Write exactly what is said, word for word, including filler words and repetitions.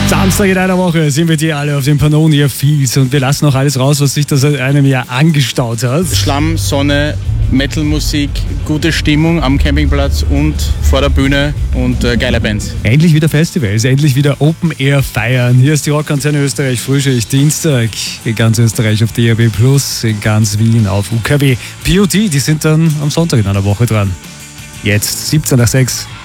Samstag in einer Woche sind wir die alle auf dem Pannonia Fields und wir lassen auch alles raus, was sich da seit einem Jahr angestaut hat. Schlamm, Sonne, Metal-Musik, gute Stimmung am Campingplatz und vor der Bühne und äh, geile Bands. Endlich wieder Festivals, endlich wieder Open Air feiern. Hier ist die Rockantenne Österreich Frühschicht Dienstag in ganz Österreich auf D A B plus, in ganz Wien auf U K W. P O D, die sind dann am Sonntag in einer Woche dran. Jetzt siebzehn nach sechs.